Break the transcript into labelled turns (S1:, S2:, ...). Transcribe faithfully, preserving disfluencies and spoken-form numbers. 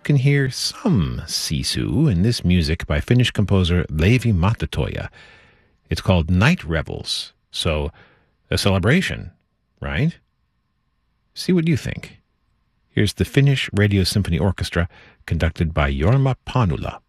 S1: can hear some sisu in this music by Finnish composer Leevi Matatoja. It's called Night Revels, so a celebration, right? See what you think. Here's the Finnish Radio Symphony Orchestra, conducted by Jorma Panula.